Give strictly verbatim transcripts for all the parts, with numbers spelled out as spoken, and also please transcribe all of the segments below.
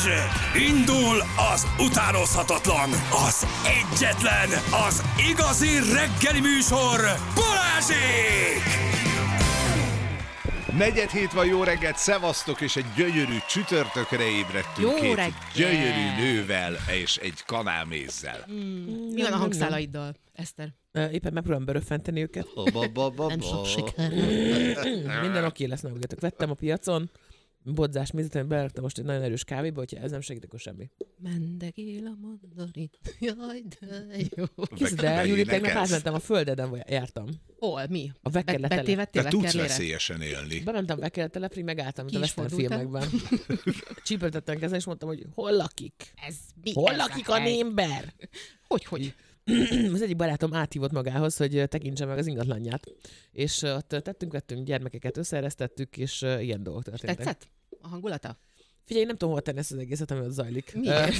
Indul az utánozhatatlan, az egyetlen, az igazi reggeli műsor, Balázsék! Negyed hét van, jó reggelt, szevasztok, és egy gyönyörű csütörtökre ébredtünk. Jó két reggel. gyönyörű nővel és egy kanálmézzel. Mm, mi van a hangszálaiddal, Eszter? Éppen megpróbálom böröffenteni őket. Nem sok siker. Minden oké lesz, nem tudjátok. Vettem a piacon, bodzás mézetet, beraktam most egy nagyon erős kávéba, hogyha ez nem segít, akkor semmi. Mendegél a mandarin, jaj, de jó. Készd el, Júli, tegnap átmentem a földeden, jártam. Hol, mi? A Vekkerle telep. Te tudsz veszélyesen élni. Bementem Vekkerle telepre, megálltam, mint a western fordultál? filmekben. Csípeltettem kezen, és mondtam, hogy hol lakik? Ez mi? Hol ez lakik a a hely? némber? Hogy, hogy? Az egyik barátom áthívott magához, hogy tekintse meg az ingatlanját. És ott tettünk, vettünk gyermekeket, összeeresztettük, és ilyen dolgok történtek. Tetszett? A hangulata? Figyelj, nem tudom, hol tenni ezt az egészet, ami ott zajlik. Miért?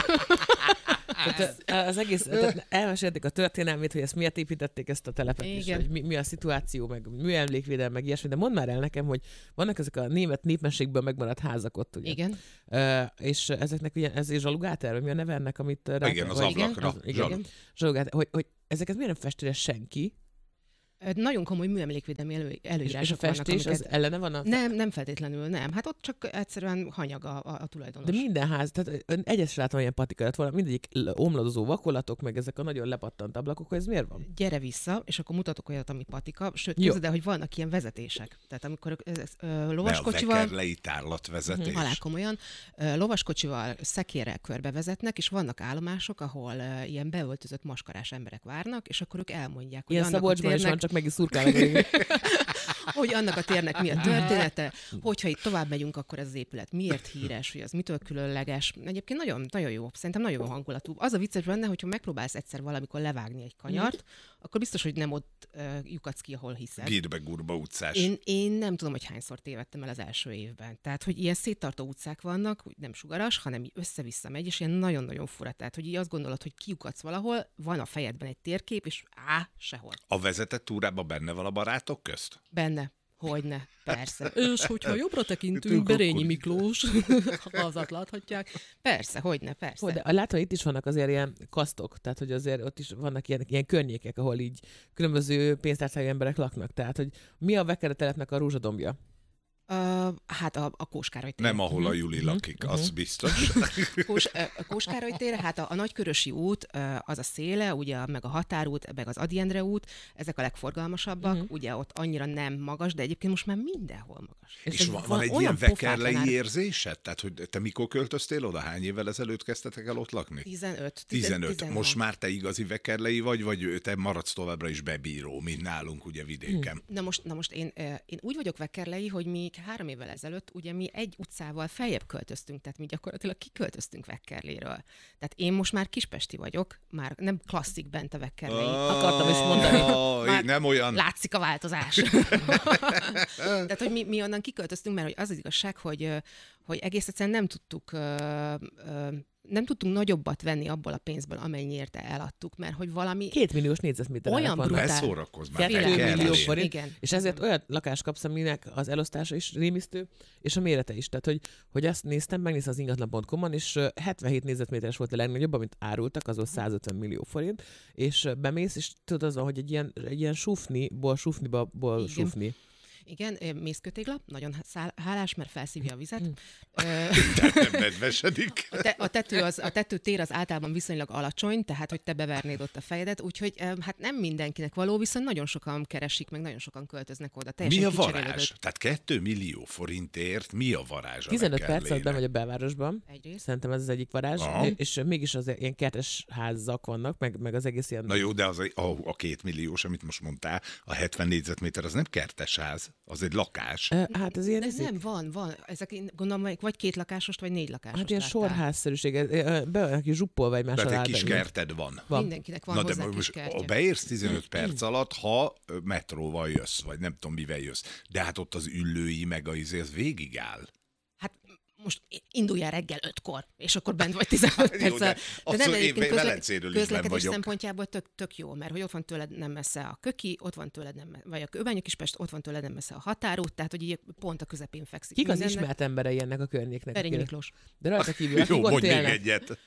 Tehát az egész, tehát elmesélték a történelmét, hogy ezt miért építették ezt a telepet, és Igen. hogy mi, mi a szituáció, meg műemlékvédelem, meg ilyesmi. De mondd már el nekem, hogy vannak ezek a német népességből megmaradt házak ott, ugye? Igen. Uh, és ezeknek ugye, ez is zsalugáter, vagy mi a neve ennek, amit rá Igen, az vagy- ablakra. Az, igen, zsalugáter, hogy, hogy ezeket miért nem festére senki? Ö, Nagyon komoly műemlékvédelmi elő, És, és a előírások vannak, festés az amiket... ellene van? A... Nem, nem feltétlenül, nem. Hát ott csak egyszerűen hanyag a, a, a tulajdonos. De minden ház, tehát egyes látom ilyen patika, volna, mindegyik omladozó vakolatok, meg ezek a nagyon lepattant ablakok, hogy ez miért van? Gyere vissza, és akkor mutatok olyat, ami patika. Sőt, Jó. képzeld el, hogy vannak ilyen vezetések. Tehát amikor ez, ez, ö, Ne a lovaskocsival... Vekkerlei tárlatvezetés. Halál komolyan. Ö, Lovaskocsival, szekérrel körbevezetnek, és vannak állomások, ahol ö, ilyen beöltözött maskarás emberek várnak, és akkor ők elmondják, hogy Ilyen annak a Szabolcsban is térnek, van, csak meg is szurkálnak végig. hogy annak a térnek mi a története, hogyha itt tovább megyünk, akkor ez az épület miért híres, hogy az mitől különleges. Egyébként nagyon, nagyon jó, szerintem nagyon jó hangulatú. Az a vicces benne, hogyha megpróbálsz egyszer valamikor levágni egy kanyart, akkor biztos, hogy nem ott uh, lyukadsz ki, ahol hiszed. Gírbe Gurba utcás. Én, én nem tudom, hogy hányszor tévedtem el az első évben. Tehát, hogy ilyen széttartó utcák vannak, hogy nem sugaras, hanem így össze-vissza megy, és ilyen nagyon-nagyon fura. Tehát, hogy így azt gondolod, hogy kiukadsz valahol, van a fejedben egy térkép, és á, sehol. A vezetett túrában benne van a barátok közt? Benne. Hogyne, persze. És hogyha jobbra tekintünk, Tünk Berényi akkor. Miklós, hazat láthatják. Persze, hogyne, persze. Hogy, de látva itt is vannak azért ilyen kasztok, tehát hogy azért ott is vannak ilyen, ilyen környékek, ahol így különböző pénztárcájú emberek laknak. Tehát, hogy mi a Vekkerle telepnek a rózsadombja? Uh, hát a, a Kóskároly tér. Nem ahol a Juli lakik, az biztos. Kós, uh, a Kóskároly tér, hát a, a Nagykörösi út, uh, az a széle, ugye, meg a Határút, meg az Ady Endre út, ezek a legforgalmasabbak, uh-huh. Ugye ott annyira nem magas, de egyébként most már mindenhol magas. És ez van, van van egy olyan ilyen pofátlan vekkerlei ár- érzésed? Tehát, hogy te mikor költöztél oda? Hány évvel ezelőtt kezdtetek el ott lakni? tizenöt. tizenöt. Most már te igazi vekkerlei vagy, vagy te maradsz továbbra is bebíró, mint nálunk ugye vidéken? Na most, na most én, uh, én úgy vagyok vekkerlei, hogy mi három évvel ezelőtt ugye mi egy utcával feljebb költöztünk, tehát mi gyakorlatilag kiköltöztünk Vekkerléről. Tehát én most már kispesti vagyok, már nem klasszik bent a Vekkerlei. Akartam is mondani. Már Nem olyan. Látszik a változás. Tehát, hogy mi, mi onnan kiköltöztünk, mert hogy az az igazság, hogy, ö, hogy egész egyszerűen nem tudtuk ö, ö, nem tudtunk nagyobbat venni abból a pénzből, amennyiért eladtuk, mert hogy valami Két milliós négyzetméter Olyan árak vannak. brutál. Beszórakozz már. Kettő Félelmetes. millió Vekkerlén. forint, Igen. és ezért olyan lakást kapsz, aminek az elosztása is rémisztő, és a mérete is. Tehát, hogy, hogy azt néztem, megnéztem az ingatlan pont com-on, és ö, hetvenhét négyzetméteres volt a legnagyobb, amit árultak, az volt százötven millió forint, és ö, bemész, és tudod azon, hogy egy ilyen, egy ilyen sufniból, sufniba, ból Igen. sufni. Igen, ö, mészkőtégla, nagyon szál- hálás, mert felszívja a vizet. Ö, Tehát nem nedvesedik. A, te, a, tető az, a tetőtér az általában viszonylag alacsony, tehát hogy te bevernéd ott a fejedet, úgyhogy ö, hát nem mindenkinek való, viszont nagyon sokan keresik, meg nagyon sokan költöznek oda. Teljesen Mi a kicserélődött varázs? Tehát kettő millió forintért mi a varázs a tizenöt perc alatt Vekkerlének? ben vagy a belvárosban. Egyrészt. Szerintem ez az egyik varázs, Aha. és mégis az ilyen kertes házak vannak, meg, meg az egész ilyen... Na jó, de az a, a két milliós, amit most mondtál, a hetven négyzetméter, az nem kertesház, az egy lakás. Ö, Hát ez ilyen... De izé- nem, van, van. Ezek én gondolom, vagy két lakásost, vagy négy lakásost. Hát ilyen láttál. sorházszerűség, ö, ö, be van neki zsuppolva egymással Tehát egy kis állítani. kerted van. Van. Mindenkinek van Na de hozzá kis most kertje. beérsz tizenöt perc alatt, ha metróval jössz, vagy nem tudom mivel jössz. De hát ott az üllői meg a izé, az végig áll. Hát most induljál reggel ötkor, és akkor bent vagy tizenöt perccel. De, de nem egyébként közle- közlekedés szempontjából tök, tök jó, mert hogy ott van tőled nem messze a Köki, ott van tőled nem, vagy a Kőbánya-Kispest, ott van tőled nem messze a határút, tehát hogy így pont a közepén fekszik. Kik az ismert emberei ennek a környéknek? Ferényi Miklós. De rajta kívül, jó, ott mondj még élnek. egyet.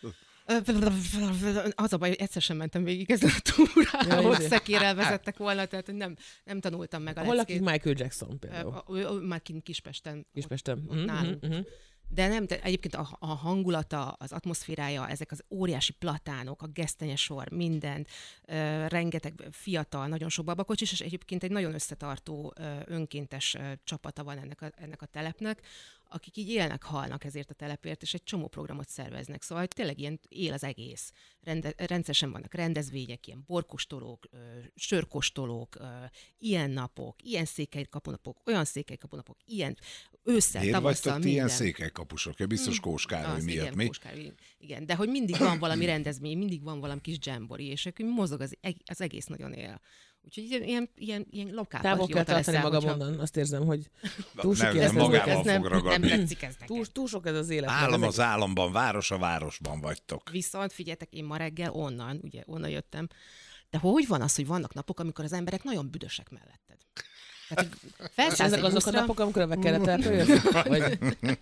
Az a baj, hogy egyszer sem mentem végig ezen a túrán, ahol Ja, szekérrel vezettek volna, tehát hogy nem, nem tanultam meg a Hol leckét. lakik Michael Jackson például? Ő, ő, már kint Kispesten. Kispesten. Ott, ott Mhm, nálunk. mhm. De nem, de egyébként a, a hangulata, az atmoszférája, ezek az óriási platánok, a gesztenyesor, minden, uh, rengeteg fiatal, nagyon sok babakocsis, és egyébként egy nagyon összetartó, uh, önkéntes uh, csapata van ennek a, ennek a telepnek, akik így élnek, halnak ezért a telepért, és egy csomó programot szerveznek. Szóval hogy tényleg ilyen él az egész. Rende, rendszeresen vannak rendezvények, ilyen borkostolók, uh, sörkostolók, uh, ilyen napok, ilyen székelykapunapok, olyan székelykapunapok, ilyen ősszel, Miért tavasszal, vagytok ti ilyen minden. székelykapusok? Ja, biztos Kós Károly Az, miatt, igen, mi? Kós Károly, igen, de hogy mindig van valami rendezvény, mindig van valami kis dzsembori, és akkor mozog az, eg- az egész nagyon él. Úgyhogy ilyen, ilyen, ilyen lokál Távol kell patrióta tartani leszel, magam hogyha- onnan, azt érzem, hogy túl sok Nem, ez, nem, ez, magával ez nem, fog ragadni. nem tetszik ez nekem. túl, túl sok ez az élet. Állam Ez az államban, város a városban vagytok. Viszont figyeljetek, én ma reggel onnan, ugye onnan jöttem, de hogy van az, hogy vannak napok, amikor az emberek nagyon büdösek melletted? Tehát, hogy felszállsz ezek egy azok a buszra, napok, amikor a vekereteltől jössz? Vagy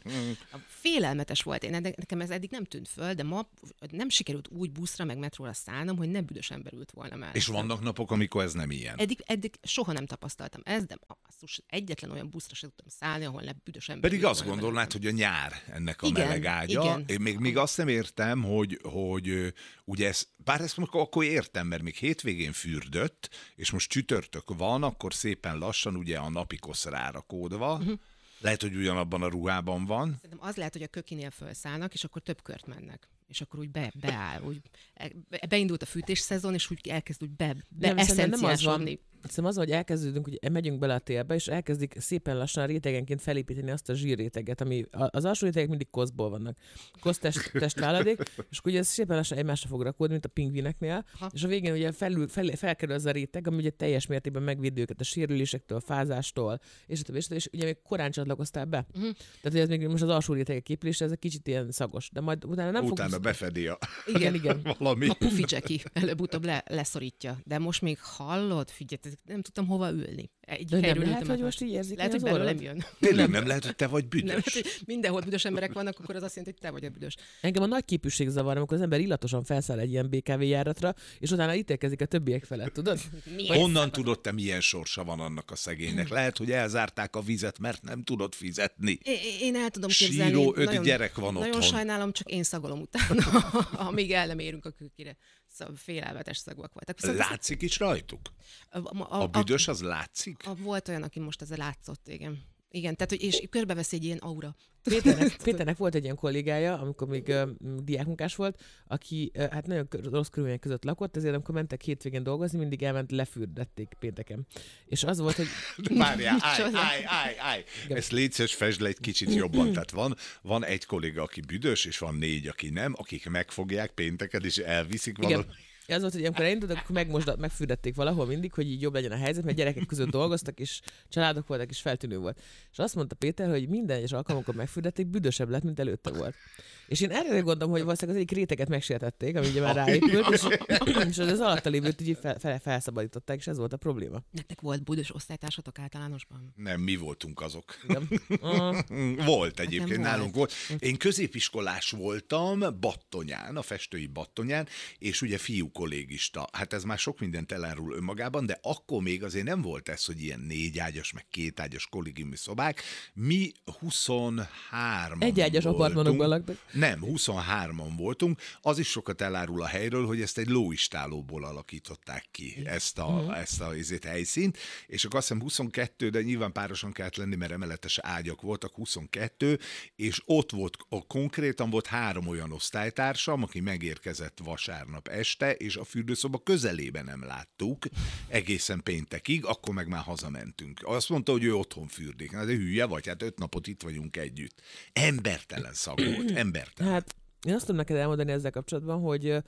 félelmetes volt. Én nekem ez eddig nem tűnt föl, de ma nem sikerült úgy buszra meg metróra szállnom, hogy nem büdös ember ült volna mellett. És vannak napok, amikor ez nem ilyen. Eddig, eddig soha nem tapasztaltam ezt, de basszus, egyetlen olyan buszra sem tudtam szállni, ahol ne büdös ember. Pedig ült azt volna gondolnád, mellett. hogy a nyár ennek a Igen, meleg ágya. igen. Én még, még azt nem értem, hogy, hogy ö, ugye ez, bár ezt akkor, akkor értem, mert még hétvégén fürdött, és most csütörtök van, akkor szépen lassan ugye a napi kosz rárakódva. Uh-huh. Lehet, hogy ugyanabban a ruhában van. Szerintem az lehet, hogy a Kökinél felszállnak, és akkor több kört mennek. És akkor úgy be, beáll, úgy be, beindult a fűtésszezon, és úgy elkezd úgy be, be nem, szerintem nem az van. eszenciásodni. Szerintem az, hogy elkezdődünk, hogy megyünk bele a télbe, és elkezdik szépen lassan rétegenként felépíteni azt a zsírréteget, ami az alsó rétegek mindig koszból vannak. Kosztest testváladék, és akkor ugye ez szépen lassan egymásra fog rakódni, mint a pingvineknél, Ha. és a végén ugye felül, fel, felkerül az a réteg, ami ugye teljes mértékben megvédi őket a sérülésektől, a fázástól, és a többi, és, a többi, és ugye még korán csatlakoztál be. Uh-huh. Tehát, hogy ez még most az alsó rétegek képülése, ez egy kicsit ilyen szagos, de majd utána nem Utána fogsz... befedi a Igen, igen. valami. A pufi Jackie előbb-utóbb le, leszorítja. De most még hallod, figyelj, nem tudtam hova ülni. Egy De nem helyről lehet, ültem hogy át. most így érzik Lehet, hogy az orrod? belőlem jön. Tényleg nem lehet, hogy te vagy Nem, büdös. hát, hogy mindenhol büdös emberek vannak, akkor az azt jelenti, hogy te vagy a büdös. Engem a nagy képűség zavar, amikor az ember illatosan felszáll egy ilyen bé ká vé járatra, és utána ítélkezik a többiek felett, tudod? Milyen Honnan szabad. tudod te, milyen sorsa van annak a szegénynek? Lehet, hogy elzárták a vizet, mert nem tudod fizetni. É- Én el tudom képzelni. Síró öt nagyon, gyerek van Nagyon otthon. sajnálom, csak én szagolom utána, amíg el nem érünk a kőkire. Szóval félelmetes szagok voltak. Viszont Látszik is rajtuk? a, a, A büdös az látszik? A, volt olyan, aki most ez látszott, igen. Igen, tehát, hogy, és körbevesz egy ilyen aura. Péternek, Péternek volt egy ilyen kollégája, amikor még uh, diákmunkás volt, aki uh, hát nagyon kö- rossz körülmények között lakott, ezért amikor mentek hétvégén dolgozni, mindig elment, lefürdették pénteken. És az volt, hogy De várjál, állj, Micsoda? állj, állj, állj. Ezt légy szíves, fesd le egy kicsit jobban. Tehát van, van egy kolléga, aki büdös, és van négy, aki nem, akik megfogják pénteket, és elviszik valami. igen, az volt, hogy amikor elindultak, akkor megmosdat, megfürdették valahol mindig, hogy így jobb legyen a helyzet, mert gyerekek között dolgoztak, és családok voltak, és feltűnő volt. És azt mondta Péter, hogy minden egyes alkalomkor megfürdették, büdösebb lett, mint előtte volt. És én erre gondolom, hogy valószínűleg az egyik réteget megsértették, ami ugye már ráépült, és, és az alatta lévőt így fel, fel, felszabadították, és ez volt a probléma. Nektek volt büdös osztálytársatok általánosban? Nem, mi voltunk azok. Igen. Ah, Volt egyébként, volt. nálunk volt. Én középiskolás voltam Battonyán, a festői Battonyán, és ugye fiú kollégista. Hát ez már sok mindent elárul önmagában, de akkor még azért nem volt ez, hogy ilyen négyágyas, meg kétágyas kollégiumi szobák. Mi huszonhárman Egyágyas voltunk. apartmanokban laktak. Nem, huszonhárman voltunk. Az is sokat elárul a helyről, hogy ezt egy lóistálóból alakították ki, ezt a, uh-huh. ezt a ezért helyszínt, és akkor azt hiszem huszonkettő, de nyilván párosan kellett lenni, mert emeletes ágyak voltak, huszonkettő, és ott volt, a, konkrétan volt három olyan osztálytársam, aki megérkezett vasárnap este, és a fürdőszoba közelében nem láttuk egészen péntekig, akkor meg már hazamentünk. Azt mondta, hogy ő otthon fürdik. Na, de hülye vagy, hát öt napot itt vagyunk együtt. Embertelen szag volt, embertelen. hát én azt tudom neked elmondani ezzel kapcsolatban, hogy ö,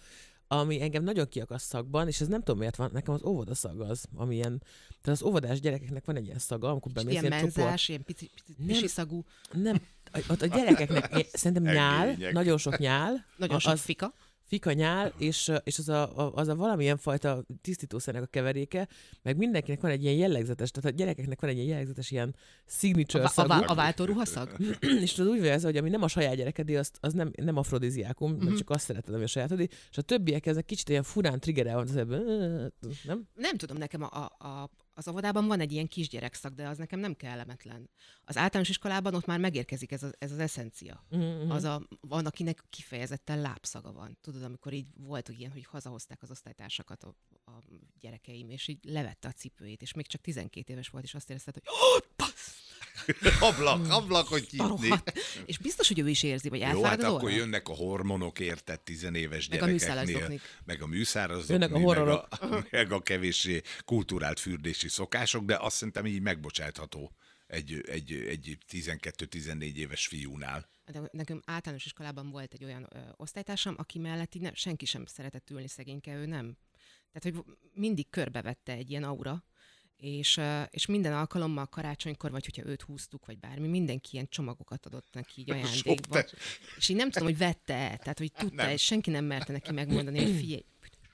ami engem nagyon kiakaszt szagban, és ez nem tudom miért van, nekem az óvodaszag az, ami ilyen, tehát az óvodás gyerekeknek van egy ilyen szaga, amikor bemész ilyen ilyen menzás, ilyen pici, pici, pici szagú. Nem, ott a gyerekeknek szerintem nyál, Egények. nagyon sok nyál. Nagyon a- sok az, fika. fika nyál, és, és az, a, a, az a valamilyen fajta tisztítószernek a keveréke, meg mindenkinek van egy ilyen jellegzetes, tehát a gyerekeknek van egy ilyen jellegzetes ilyen signature A, a, szagú. a, a váltóruhaszag? És tudod, úgy vagy ez, hogy ami nem a saját gyerekedé, az, az nem, nem afrodiziákum, uh-huh. mert csak azt szereted, ami a sajátodé, és a többiek ezek kicsit ilyen furán triggerel van az ebben, nem? Nem tudom, nekem a, a, a, az óvodában van egy ilyen kisgyerekszak, de az nekem nem kellemetlen. Az általános iskolában ott már megérkezik ez az, ez az eszencia. Uh-huh. Az a, van, akinek kifejezetten lábszaga van. Tudod, amikor így volt ilyen, hogy hazahozták az osztálytársakat a, a gyerekeim, és így levette a cipőjét, és még csak tizenkét éves volt, és azt érezted, hogy oh, passz! Ablak, ablak, hogy nyitni. Rohadt. És biztos, hogy ő is érzi, vagy Jó, elfárad hát az akkor orra? jönnek a hormonok, érted, tizenéves Meg a gyerekeknél. műszárazdoknik. Meg a műszárazdoknik. Jönnek a meg horrorok. a, meg a kevéssé kulturált fürdési szokások, de azt szerintem így megbocsátható egy, egy, egy tizenkettő-tizennégy éves fiúnál. De nekem általános iskolában volt egy olyan ö, osztálytársam, aki mellett így nem, senki sem szeretett ülni, szegényke, ő nem. Tehát, hogy mindig körbevette egy ilyen aura, és, ö, és minden alkalommal karácsonykor, vagy hogyha őt húztuk, vagy bármi, mindenki ilyen csomagokat adott neki így ajándékba. Sok És én nem tudom, hogy vette-e, tehát, hogy tudta, Nem. és senki nem merte neki megmondani, hogy figyelj,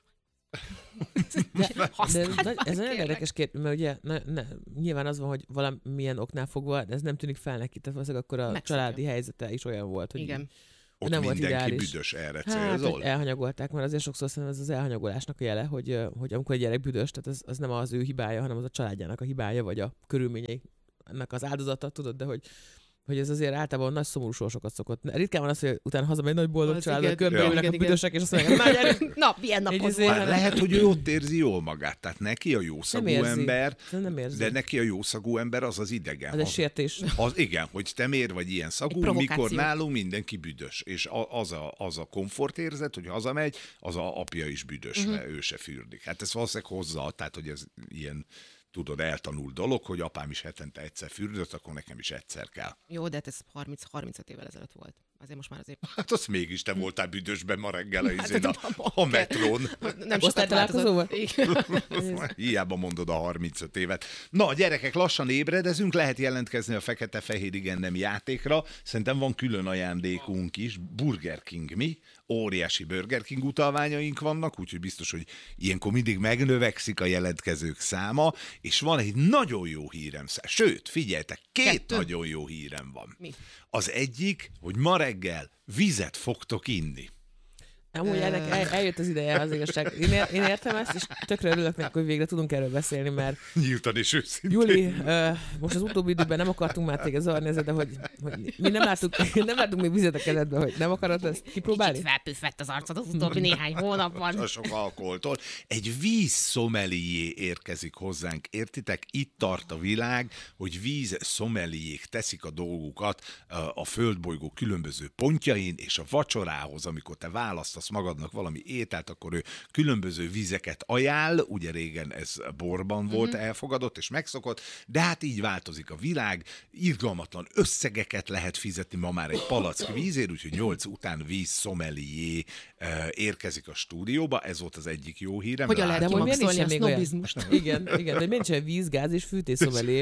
De, de használd ez, már, ez nagyon kérlek. érdekes kérdés, mert ugye ne, ne, nyilván az van, hogy valamilyen oknál fogva, de ez nem tűnik fel neki, tehát valószínűleg akkor a Megszokja. családi helyzete is olyan volt, hogy Igen. Ott nem volt mindenki ideális. büdös, erre Hát, célzol. hogy elhanyagolták, mert azért sokszor szerintem ez az elhanyagolásnak a jele, hogy, ö, hogy amikor egy gyerek büdös, tehát az, az nem az ő hibája, hanem az a családjának a hibája, vagy a körülményeinek az áldozata, tudod, de hogy hogy ez azért általában nagy szomorú sorsokat szokott. Ritkán van az, hogy utána hazamegy nagy boldog Az család, igen. körbeülnek Igen, a igen. büdösek, és azt mondják, na gyerünk! Na, milyen Egy napod izé- volt? Már lehet, hogy ő ott érzi jól magát. Tehát neki a jószagú Nem érzi. ember, Szerintem nem érzi. de neki a jószagú ember az az idegen. Az egy Az- sértés. Az, igen, hogy te miért vagy ilyen szagú, provokáció. mikor nálunk mindenki büdös. És a, az, a, az a komfortérzet, hogy hazamegy, az a apja is büdös, Mhm. uh-huh. mert ő se fürdik. Hát ez valószínűleg hozza, tehát hogy ez ilyen, tudod, eltanult dolog, hogy apám is hetente egyszer fürdött, akkor nekem is egyszer kell. Jó, de hát ez harminc-harmincöt évvel ezelőtt volt. Azért most már azért Hát az mégis te voltál büdösben ma reggel a, Hát, izén a, a metrón. nem sokat Osztálytalálkozóval? változott. Igen. Hiába mondod a harmincöt évet. Na, gyerekek, lassan ébredezünk, lehet jelentkezni a fekete-fehér igen nem játékra. Szerintem van külön ajándékunk is, Burger King, mi? Óriási Burger King utalványaink vannak, úgyhogy biztos, hogy ilyenkor mindig megnövekszik a jelentkezők száma, és van egy nagyon jó hírem, sőt, figyeljetek, két Kettő? nagyon jó hírem van. Mi? Az egyik, hogy ma reggel vizet fogtok inni. Amúgy ennek el, eljött az ideje, az igazság. Én, ér, én értem ezt, és tökre örülök neki, hogy végre tudunk erről beszélni, mert Nyíltan és őszintén. Júli, uh, most az utóbbi időben nem akartunk már téged zavarni ezzel, de hogy, hogy mi nem láttuk, nem láttuk még vizet a kezedbe, hogy nem akarod ezt kipróbálni? Kicsit felpüffett az arcod az utóbbi néhány hónapban. A sok alkoholtól. Egy vízszomelié érkezik hozzánk, értitek? Itt tart a világ, hogy vízszomeliék teszik a dolgukat a földbolygó különböző pontjain, és a vacsorához, amikor te választasz magadnak valami ételt, akkor ő különböző vizeket ajánl, ugye régen ez borban volt mm-hmm. elfogadott és megszokott, de hát így változik a világ, irgalmatlan összegeket lehet fizetni ma már egy palack vízért, úgyhogy nyolc után vízszomelié érkezik a stúdióba, ez volt az egyik jó hírem. Hogyan lehet De hogy miért kimaxolni nincsen a még olyan? sznobizmust? Igen, igen, de miért nincsen víz, gáz és fűtészomelé?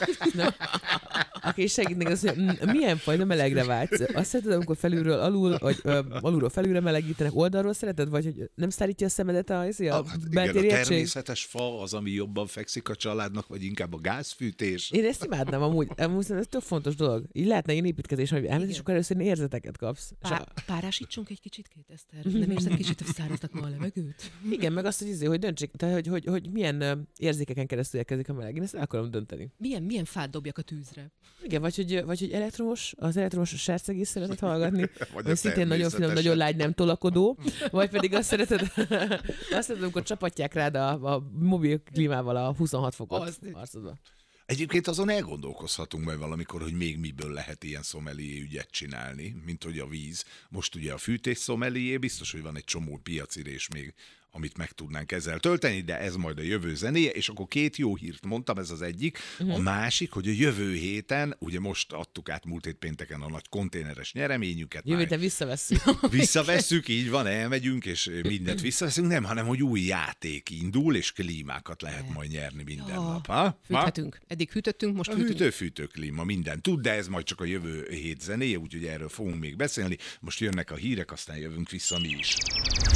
Aki segít neked azt, hogy milyen fajta melegre vágysz? Azt szereted, amikor felülről alul, vagy ö, alulról felülre melegítenek, oldalról szereted, vagy hogy nem szárítja a szemedet a, a, a, A, hát igen, a beltéri egység? természetes fa az, ami jobban fekszik a családnak, vagy inkább a gázfűtés. Én ezt imádnám amúgy, amúgy ez tök fontos dolog. Így lehetne ilyen építkezés, hogy elmész, és akkor először érzeteket kapsz. És Pá- a- párásítsunk egy kicsit, két Eszter? Nem érzed kicsit, hogy száraznak ma a levegőt? igen, meg azt, hogy, izé, hogy döntsék, tehát, hogy, hogy, hogy milyen ö, érzékeken keresztül érkezik a meleg. Én ezt el akarom dönteni. Milyen, milyen fát dobjak a tűzre? Igen, vagy hogy, vagy hogy elektromos, az elektromos sercegés szereted hallgatni, vagy, a vagy szintén nagyon finom, természeteset. nagyon lágy, nem tolakodó, vagy pedig azt szereted, azt szereted, amikor csapatják rád a, a mobil klímával a huszonhat fokot Azt. arcodba. Egyébként azon elgondolkozhatunk majd valamikor, hogy még miből lehet ilyen szomelié ügyet csinálni, mint hogy a víz. Most ugye a fűtés szomelié, biztos, hogy van egy csomó piacirés még amit meg tudnánk ezzel tölteni, de ez majd a jövő zenéje, és akkor két jó hírt mondtam, ez az egyik. Uh-huh. A másik, hogy a jövő héten, ugye most adtuk át múlt hét pénteken a nagy konténeres nyereményünket. Jövő héten visszavesszük. Visszavesszük, így van, elmegyünk, és mindent visszaveszünk, nem, hanem hogy új játék indul, és klímákat lehet majd nyerni minden ja. nap. Ha? Fűthetünk. Eddig hűtöttünk, most a hűtünk. Hűtő-fűtő klíma, minden tud, de ez majd csak a jövő hét zenéje, úgyhogy erről fogunk még beszélni. Most jönnek a hírek, aztán jövünk vissza mi is.